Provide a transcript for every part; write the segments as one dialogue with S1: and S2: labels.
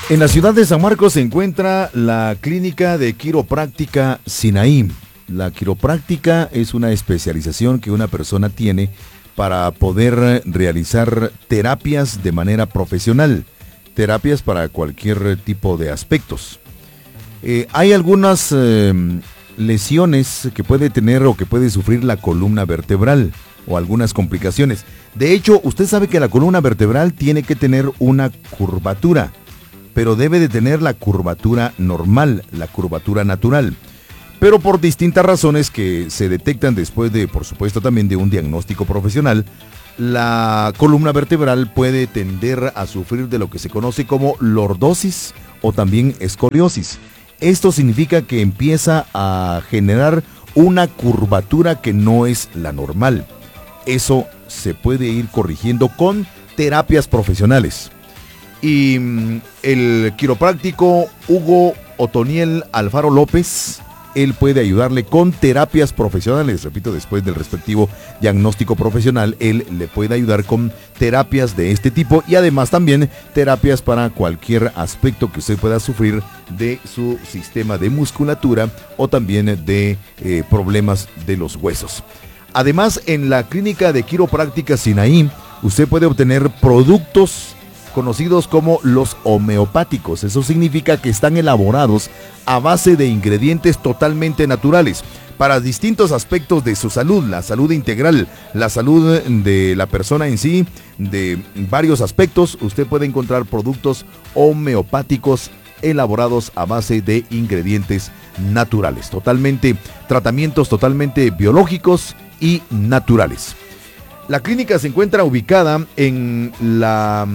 S1: En la ciudad de San Marcos se encuentra la clínica de quiropráctica Sinaí. La quiropráctica es una especialización que una persona tiene para poder realizar terapias de manera profesional, terapias para cualquier tipo de aspectos. Hay algunas lesiones que puede tener o que puede sufrir la columna vertebral o algunas complicaciones. De hecho, usted sabe que la columna vertebral tiene que tener una curvatura, pero debe de tener la curvatura normal, la curvatura natural. Pero por distintas razones que se detectan después de, por supuesto, también de un diagnóstico profesional, la columna vertebral puede tender a sufrir de lo que se conoce como lordosis o también escoliosis. Esto significa que empieza a generar una curvatura que no es la normal. Eso se puede ir corrigiendo con terapias profesionales. Y el quiropráctico Hugo Otoniel Alfaro López, él puede ayudarle con terapias profesionales. Repito, después del respectivo diagnóstico profesional, él le puede ayudar con terapias de este tipo y además también terapias para cualquier aspecto que usted pueda sufrir de su sistema de musculatura o también de problemas de los huesos. Además, en la clínica de quiropráctica Sinaí, usted puede obtener productos conocidos como los homeopáticos. Eso significa que están elaborados a base de ingredientes totalmente naturales para distintos aspectos de su salud, la salud integral, la salud de la persona en sí, de varios aspectos. Usted puede encontrar productos homeopáticos elaborados a base de ingredientes naturales, tratamientos totalmente biológicos y naturales. La clínica se encuentra ubicada en la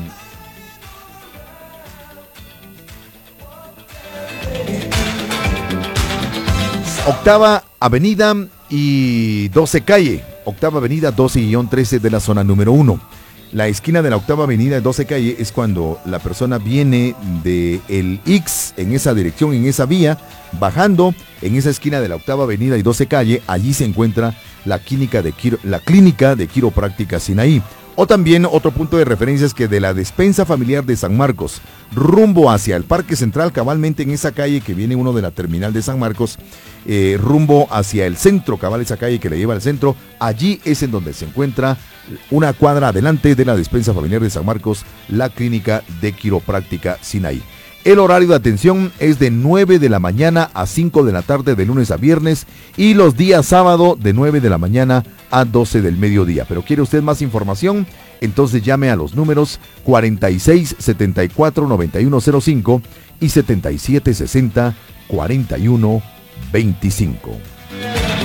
S1: Octava Avenida y 12 Calle. Octava Avenida 12-13 de la zona número 1. La esquina de la Octava Avenida y 12 Calle es cuando la persona viene de el X en esa dirección, en esa vía, bajando en esa esquina de la Octava Avenida y 12 Calle. Allí se encuentra la clínica de quiropráctica Sinaí. O también otro punto de referencia es que de la despensa familiar de San Marcos, rumbo hacia el Parque Central, cabalmente en esa calle que viene uno de la terminal de San Marcos, rumbo hacia el centro, cabal esa calle que le lleva al centro, allí es en donde se encuentra una cuadra adelante de la despensa familiar de San Marcos, la clínica de quiropráctica Sinaí. El horario de atención es de 9 de la mañana a 5 de la tarde de lunes a viernes y los días sábado de 9 de la mañana a 12 del mediodía. Pero ¿quiere usted más información? Entonces llame a los números 46 74 9105 y 77 60 41 25.